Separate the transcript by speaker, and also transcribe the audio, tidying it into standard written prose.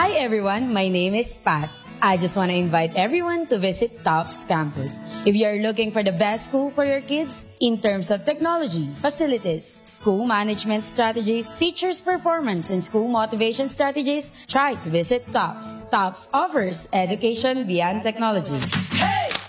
Speaker 1: Hi everyone, my name is Pat. I just want to invite everyone to visit TOPS campus. If you are looking for the best school for your kids in terms of technology, facilities, school management strategies, teachers' performance, and school motivation strategies, try to visit TOPS. TOPS offers education beyond technology.